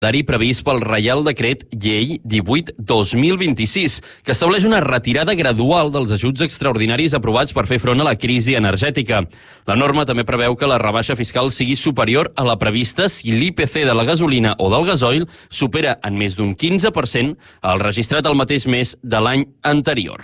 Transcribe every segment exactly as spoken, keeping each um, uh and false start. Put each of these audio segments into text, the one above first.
previst pel Reial Decret Llei divuit dos mil vint-i-sis, que estableix una retirada gradual dels ajuts extraordinaris aprovats per fer front a la crisi energètica. La norma també preveu que la rebaixa fiscal sigui superior a la prevista si l'I P C de la gasolina o del gasoil supera en més d'un quinze per cent el registrat el mateix mes de l'any anterior.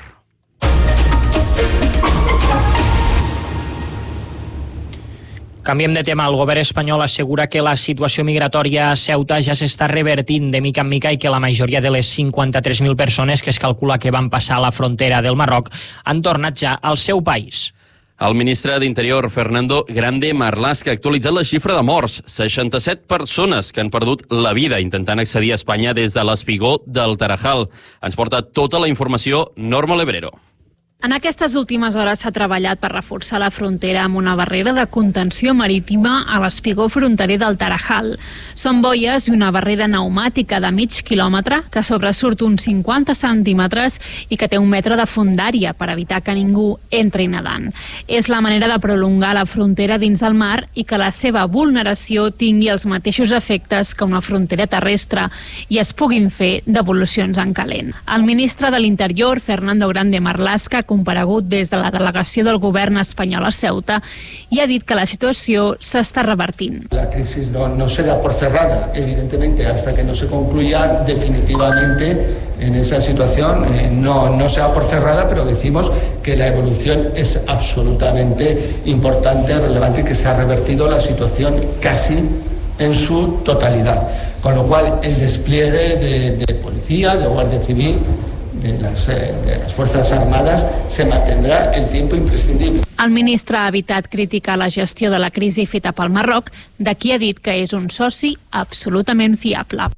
Canviem de tema. El govern espanyol assegura que la situació migratòria a Ceuta ja s'està revertint de mica en mica i que la majoria de les cinquanta-tres mil persones que es calcula que van passar la frontera del Marroc han tornat ja al seu país. El ministre d'Interior, Fernando Grande Marlaska, ha actualitzat la xifra de morts. seixanta-set persones que han perdut la vida intentant accedir a Espanya des de l'espigó del Tarajal. Ens porta tota la informació Norma Lebrero. En aquestes últimes hores s'ha treballat per reforçar la frontera amb una barrera de contenció marítima a l'espigó fronterer del Tarajal. Són boies i una barrera pneumàtica de mig quilòmetre que sobresurt uns cinquanta centímetres i que té un metre de fondària per evitar que ningú entri nedant. És la manera de prolongar la frontera dins del mar i que la seva vulneració tingui els mateixos efectes que una frontera terrestre i es puguin fer devolucions en calent. El ministre de l'Interior, Fernando Grande Marlaska, comparegut des de la delegació del govern espanyol a Ceuta i ha dit que la situació s'està revertint. La crisis no, no se da por cerrada, evidentemente, hasta que no se concluya definitivamente en esa situación. Eh, no, no se da por cerrada, pero decimos que la evolución es absolutamente importante, relevante, que se ha revertido la situación casi en su totalidad. Con lo cual, el despliegue de, de policía, de guardia civil, De las, de las Fuerzas Armadas se mantendrá el tiempo imprescindible. El ministre ha evitat criticar la gestió de la crisi feta pel Marroc, de qui ha dit que és un soci absolutament fiable.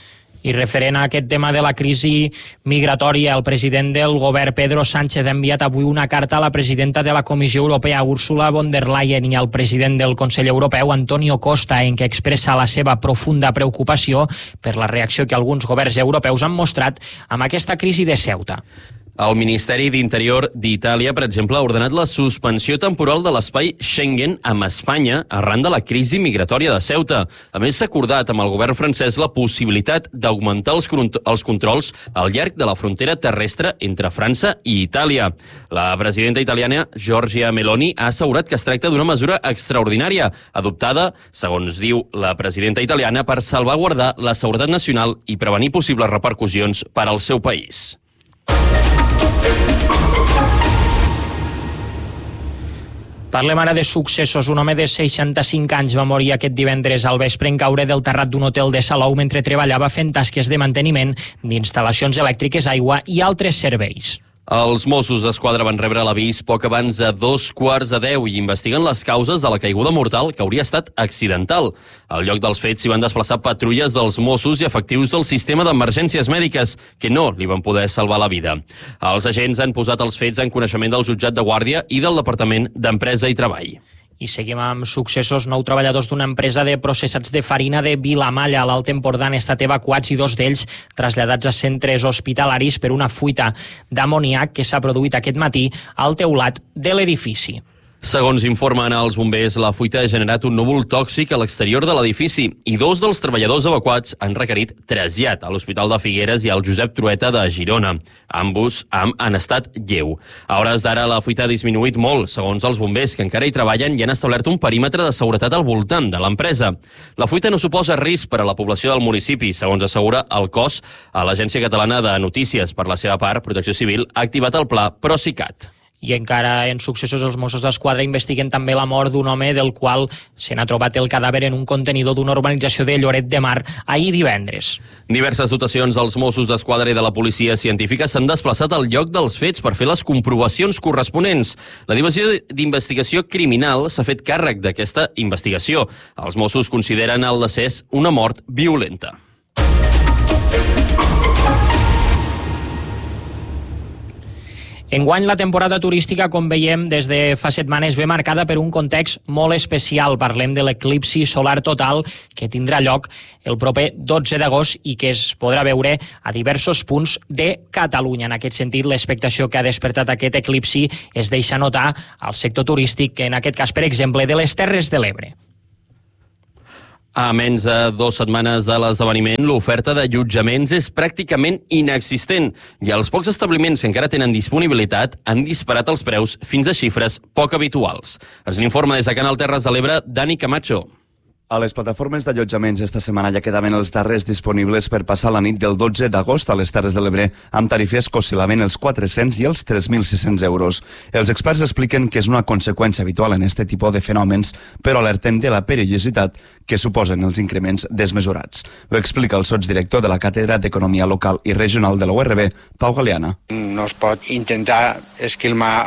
I referent a aquest tema de la crisi migratòria, el president del govern, Pedro Sánchez, ha enviat avui una carta a la presidenta de la Comissió Europea, Ursula von der Leyen, i al president del Consell Europeu, Antonio Costa, en què expressa la seva profunda preocupació per la reacció que alguns governs europeus han mostrat amb aquesta crisi de Ceuta. El Ministeri d'Interior d'Itàlia, per exemple, ha ordenat la suspensió temporal de l'espai Schengen amb Espanya arran de la crisi migratòria de Ceuta. A més, s'ha acordat amb el govern francès la possibilitat d'augmentar els, els controls al llarg de la frontera terrestre entre França i Itàlia. La presidenta italiana, Giorgia Meloni, ha assegurat que es tracta d'una mesura extraordinària, adoptada, segons diu la presidenta italiana, per salvaguardar la seguretat nacional i prevenir possibles repercussions per al seu país. Parlem ara de successos. Un home de seixanta-cinc anys va morir aquest divendres al vespre en caure del terrat d'un hotel de Salou mentre treballava fent tasques de manteniment d'instal·lacions elèctriques, aigua i altres serveis. Els Mossos d'Esquadra van rebre l'avís poc abans de dos quarts de deu i investiguen les causes de la caiguda mortal que hauria estat accidental. Al lloc dels fets s'hi van desplaçar patrulles dels Mossos i efectius del sistema d'emergències mèdiques, que no li van poder salvar la vida. Els agents han posat els fets en coneixement del jutjat de Guàrdia i del Departament d'Empresa i Treball. I seguim amb successos. Nou treballadors d'una empresa de processats de farina de Vilamalla, a l'Alt Empordà, han estat evacuats i dos d'ells traslladats a centres hospitalaris per una fuita d'amoníac que s'ha produït aquest matí al teulat de l'edifici. Segons informen els bombers, la fuita ha generat un núvol tòxic a l'exterior de l'edifici i dos dels treballadors evacuats han requerit trasllat a l'Hospital de Figueres i al Josep Trueta de Girona. Ambos han estat lleu. A hores d'ara la fuita ha disminuït molt, segons els bombers, que encara hi treballen i han establert un perímetre de seguretat al voltant de l'empresa. La fuita no suposa risc per a la població del municipi, segons assegura el cos. A l'Agència Catalana de Notícies, per la seva part, Protecció Civil ha activat el pla Procicat. I encara en successos, els Mossos d'Esquadra investiguen també la mort d'un home del qual se n'ha trobat el cadàver en un contenidor d'una urbanització de Lloret de Mar ahir divendres. Diverses dotacions dels Mossos d'Esquadra i de la policia científica s'han desplaçat al lloc dels fets per fer les comprovacions corresponents. La Divisió d'Investigació Criminal s'ha fet càrrec d'aquesta investigació. Els Mossos consideren el decés una mort violenta. Enguany la temporada turística, com veiem des de fa setmanes, ve marcada per un context molt especial. Parlem de l'eclipsi solar total que tindrà lloc el proper dotze d'agost i que es podrà veure a diversos punts de Catalunya. En aquest sentit, l'expectació que ha despertat aquest eclipsi es deixa notar al sector turístic, en aquest cas, per exemple, de les Terres de l'Ebre. A menys de dues setmanes de l'esdeveniment, l'oferta d'allotjaments és pràcticament inexistent i els pocs establiments que encara tenen disponibilitat han disparat els preus fins a xifres poc habituals. Ens n'informa des de Canal Terres de l'Ebre, Dani Camacho. A les plataformes d'allotjaments esta setmana ja quedaven els darrers disponibles per passar la nit del dotze d'agost a les Terres de l'Ebre amb tarifes que oscil·laven els quatre-cents i els tres mil sis-cents euros. Els experts expliquen que és una conseqüència habitual en aquest tipus de fenòmens, però alerten de la perillositat que suposen els increments desmesurats. Ho explica el sotsdirector de la Càtedra d'Economia Local i Regional de la U R B, Pau Galeana. No es pot intentar esquilmar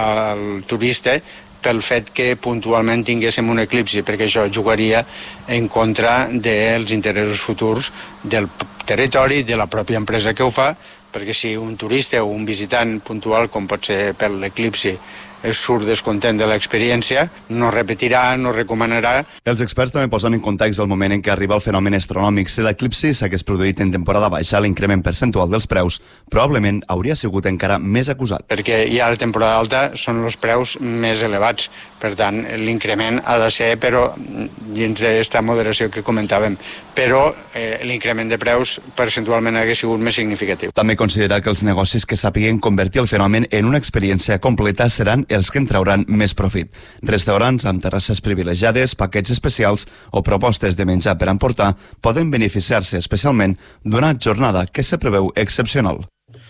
al turista pel fet que puntualment tinguéssim un eclipsi, perquè això jugaria en contra dels interessos futurs del territori, de la pròpia empresa que ho fa, perquè si un turista o un visitant puntual, com pot ser per l'eclipsi, surt descontent de l'experiència, no repetirà, no recomanarà. Els experts també posen en context el moment en què arriba el fenomen astronòmic. Si l'eclipsi s'hagués produït en temporada baixa, l'increment percentual dels preus probablement hauria sigut encara més acusat. Perquè ja a la temporada alta són els preus més elevats, per tant l'increment ha de ser, però dins d'aquesta moderació que comentàvem, però eh, l'increment de preus percentualment hagués sigut més significatiu. També considera que els negocis que sàpiguen convertir el fenomen en una experiència completa seran els que en trauran més profit. Restaurants amb terrasses privilegiades, paquets especials o propostes de menjar per emportar poden beneficiar-se especialment d'una jornada que se preveu excepcional.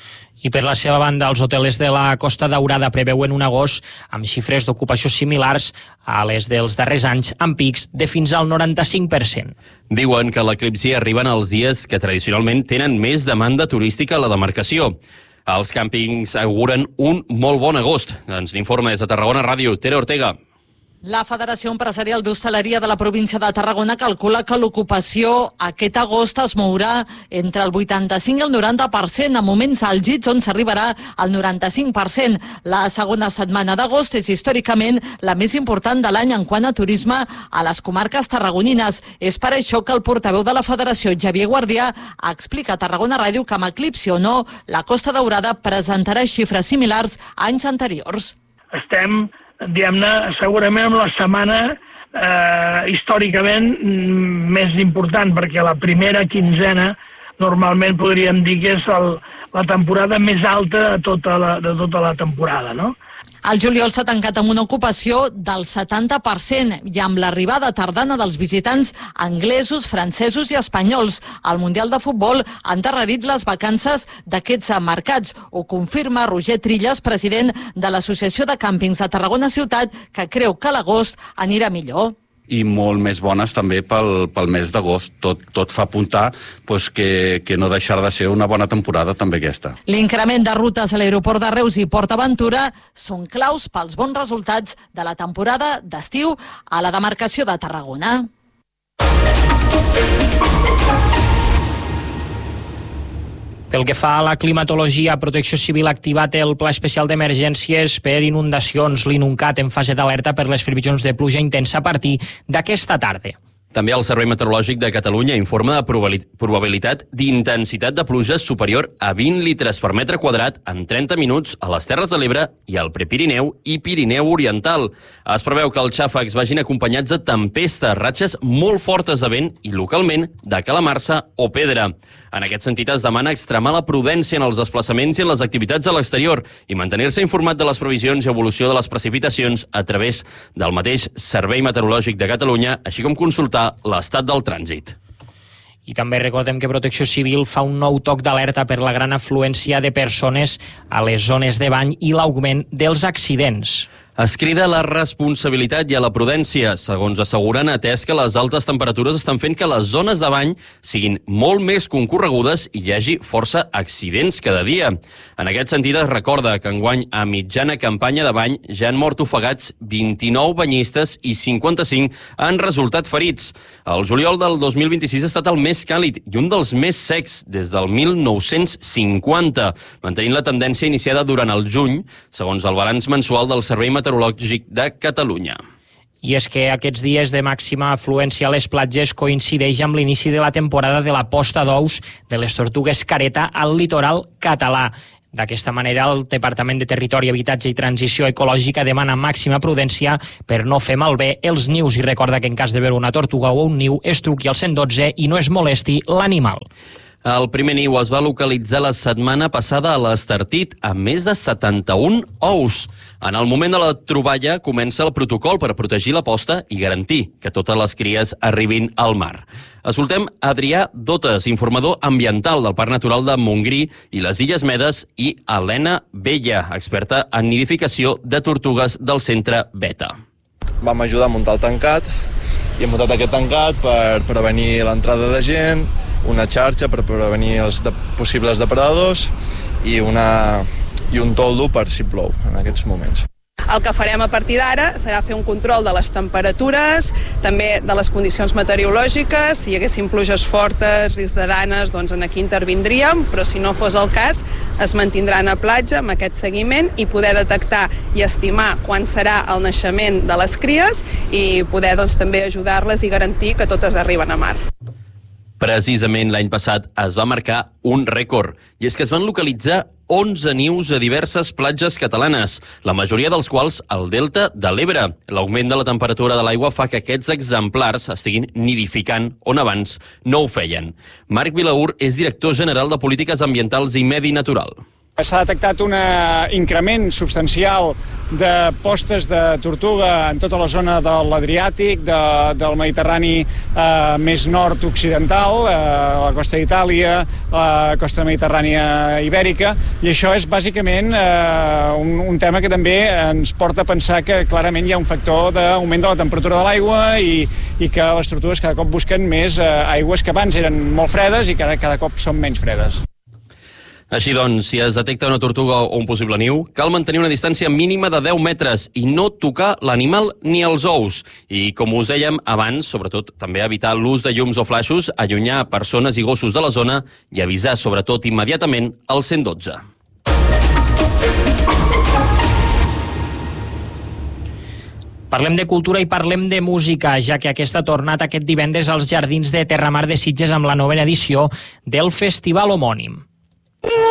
I per la seva banda, els hotelers de la Costa Daurada preveuen un agost amb xifres d'ocupació similars a les dels darrers anys, amb pics de fins al noranta-cinc per cent. Diuen que l'eclipsi arriben els dies que tradicionalment tenen més demanda turística a la demarcació. Els càmpings auguren un molt bon agost. Ens n'informa des de Tarragona Ràdio, Tere Ortega. La Federació Empresarial d'Hostaleria de la província de Tarragona calcula que l'ocupació aquest agost es mourà entre el vuitanta-cinc i el noranta per cent, a moments àlgids on s'arribarà al noranta-cinc per cent. La segona setmana d'agost és històricament la més important de l'any en quant a turisme a les comarques tarragonines. És per això que el portaveu de la Federació, Xavier Guardià, explica a Tarragona Ràdio que amb eclipsi o no, la Costa Daurada presentarà xifres similars a anys anteriors. Estem diguem-ne, segurament amb la setmana eh, històricament més important, perquè la primera quinzena normalment podríem dir que és el, la temporada més alta de tota la, de tota la temporada, no? El juliol s'ha tancat amb una ocupació del setanta per cent i amb l'arribada tardana dels visitants anglesos, francesos i espanyols. El Mundial de Futbol ha endarrerit les vacances d'aquests mercats. Ho confirma Roger Trilles, president de l'Associació de Càmpings de Tarragona Ciutat, que creu que l'agost anirà millor. I molt més bones també pel, pel mes d'agost. Tot, tot fa apuntar pues, que, que no deixarà de ser una bona temporada també aquesta. L'increment de rutes a l'aeroport de Reus i Port Aventura són claus pels bons resultats de la temporada d'estiu a la demarcació de Tarragona. Pel que fa a la climatologia, Protecció Civil ha activat el Pla Especial d'Emergències per inundacions, l'INUNCAT, en fase d'alerta per les previsions de pluja intensa a partir d'aquesta tarda. També el Servei Meteorològic de Catalunya informa de probabilitat d'intensitat de pluja superior a vint litres per metre quadrat en trenta minuts a les Terres de l'Ebre i al Prepirineu i Pirineu Oriental. Es preveu que els xàfecs vagin acompanyats de tempestes, ratxes molt fortes de vent i, localment, de calamarsa o pedra. En aquest sentit, es demana extremar la prudència en els desplaçaments i en les activitats a l'exterior i mantenir-se informat de les previsions i evolució de les precipitacions a través del mateix Servei Meteorològic de Catalunya, així com consultar l'estat del trànsit. I també recordem que Protecció Civil fa un nou toc d'alerta per la gran afluència de persones a les zones de bany i l'augment dels accidents. Es crida a la responsabilitat i a la prudència, segons asseguren, atès que les altes temperatures estan fent que les zones de bany siguin molt més concorregudes i hi hagi força accidents cada dia. En aquest sentit, es recorda que enguany, a mitjana campanya de bany, ja han mort ofegats vint-i-nou banyistes i cinquanta-cinc han resultat ferits. El juliol del dos mil vint-i-sis ha estat el més càlid i un dels més secs des del mil nou-cents cinquanta, mantenint la tendència iniciada durant el juny, segons el balanç mensual del Servei Meteorològic de Catalunya. I és que aquests dies de màxima afluència a les platges coincideix amb l'inici de la temporada de la posta d'ous de les tortugues careta al litoral català. D'aquesta manera, el Departament de Territori, Habitatge i Transició Ecològica demana màxima prudència per no fer malbé els nius i recorda que en cas de veure una tortuga o un niu es truqui al cent dotze i no es molesti l'animal. El primer niu es va localitzar la setmana passada a l'Estartit amb més de setanta-un ous. En el moment de la troballa comença el protocol per protegir la posta i garantir que totes les cries arribin al mar. Escoltem Adrià Dotes, informador ambiental del Parc Natural de Montgrí i les Illes Medes, i Helena Bella, experta en nidificació de tortugues del centre Beta. Vam ajudar a muntar el tancat i hem muntat aquest tancat per prevenir l'entrada de gent, una xarxa per prevenir els de possibles depredadors i, una, i un toldo per si plou en aquests moments. El que farem a partir d'ara serà fer un control de les temperatures, també de les condicions meteorològiques. Si hi haguessin pluges fortes, risc de danes, doncs aquí intervindríem, però si no fos el cas, es mantindran a platja amb aquest seguiment i poder detectar i estimar quan serà el naixement de les cries i poder doncs, també ajudar-les i garantir que totes arriben a mar. Precisament l'any passat es va marcar un rècord, i és que es van localitzar onze nius a diverses platges catalanes, la majoria dels quals al delta de l'Ebre. L'augment de la temperatura de l'aigua fa que aquests exemplars estiguin nidificant on abans no ho feien. Marc Vilaur és director general de Polítiques Ambientals i Medi Natural. S'ha detectat un increment substancial de postes de tortuga en tota la zona de l'Adriàtic, de, del Mediterrani eh, més nord-occidental, eh, la costa d'Itàlia, la costa mediterrània ibèrica, i això és bàsicament eh, un, un tema que també ens porta a pensar que clarament hi ha un factor d'augment de la temperatura de l'aigua i, i que les tortugues cada cop busquen més eh, aigües que abans eren molt fredes i que cada cop són menys fredes. Així doncs, si es detecta una tortuga o un possible niu, cal mantenir una distància mínima de deu metres i no tocar l'animal ni els ous. I, com us dèiem abans, sobretot també evitar l'ús de llums o flaixos, allunyar persones i gossos de la zona i avisar, sobretot, immediatament al cent dotze. Parlem de cultura i parlem de música, ja que aquesta ha tornat aquest divendres als Jardins de Terramar de Sitges amb la novena edició del festival homònim.